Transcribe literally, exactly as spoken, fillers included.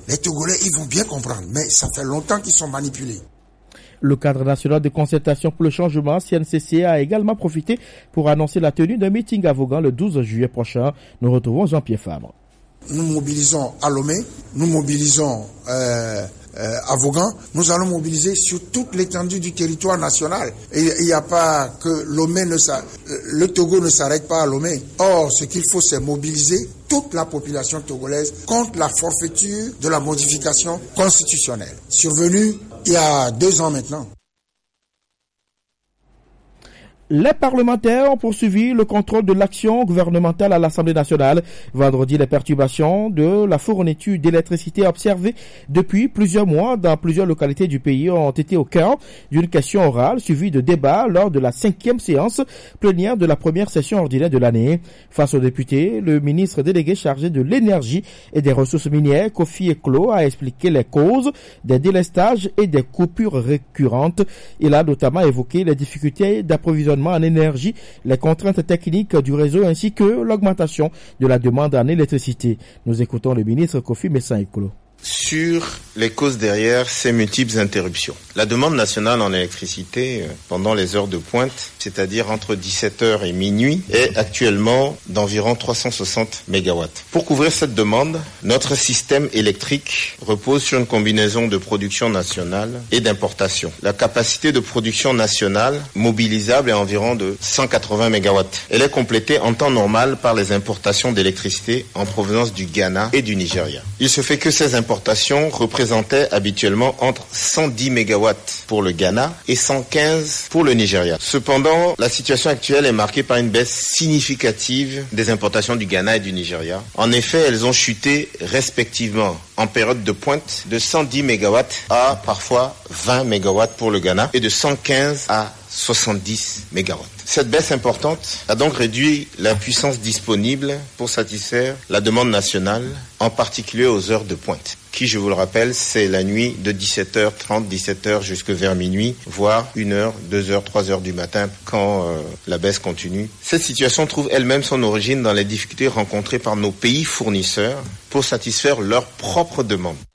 Les Togolais, ils vont bien comprendre, mais ça fait longtemps qu'ils sont manipulés. Le cadre national de concertation pour le changement, C N C C, a également profité pour annoncer la tenue d'un meeting à Vaughan le douze juillet prochain. Nous retrouvons Jean-Pierre Fabre. Nous mobilisons à Lomé, nous mobilisons euh, euh, à Vaughan, nous allons mobiliser sur toute l'étendue du territoire national. Et il n'y a pas que Lomé ne s'arrête, le Togo ne s'arrête pas à Lomé. Or, ce qu'il faut, c'est mobiliser toute la population togolaise contre la forfaiture de la modification constitutionnelle, survenue il y a deux ans maintenant. Les parlementaires ont poursuivi le contrôle de l'action gouvernementale à l'Assemblée nationale. Vendredi, les perturbations de la fourniture d'électricité observées depuis plusieurs mois dans plusieurs localités du pays ont été au cœur d'une question orale suivie de débats lors de la cinquième séance plénière de la première session ordinaire de l'année. Face aux députés, le ministre délégué chargé de l'énergie et des ressources minières, Kofi Eklo, a expliqué les causes des délestages et des coupures récurrentes. Il a notamment évoqué les difficultés d'approvisionnement en énergie, les contraintes techniques du réseau ainsi que l'augmentation de la demande en électricité. Nous écoutons le ministre Kofi Mensah-Ekolo. Sur les causes derrière ces multiples interruptions. La demande nationale en électricité pendant les heures de pointe, c'est-à-dire entre dix-sept heures et minuit, est actuellement d'environ trois cent soixante mégawatts. Pour couvrir cette demande, notre système électrique repose sur une combinaison de production nationale et d'importation. La capacité de production nationale mobilisable est environ de cent quatre-vingts mégawatts. Elle est complétée en temps normal par les importations d'électricité en provenance du Ghana et du Nigeria. Il se fait que ces importations représentaient habituellement entre cent dix mégawatts pour le Ghana et cent quinze pour le Nigeria. Cependant, la situation actuelle est marquée par une baisse significative des importations du Ghana et du Nigeria. En effet, elles ont chuté respectivement en période de pointe de cent dix mégawatts à parfois vingt mégawatts pour le Ghana et de cent quinze à soixante-dix mégawatts. Cette baisse importante a donc réduit la puissance disponible pour satisfaire la demande nationale, en particulier aux heures de pointe, qui, je vous le rappelle, c'est la nuit de dix-sept heures trente, dix-sept heures jusque vers minuit, voire une heure, deux heures, trois heures du matin quand euh, la baisse continue. Cette situation trouve elle-même son origine dans les difficultés rencontrées par nos pays fournisseurs pour satisfaire leurs propres demandes.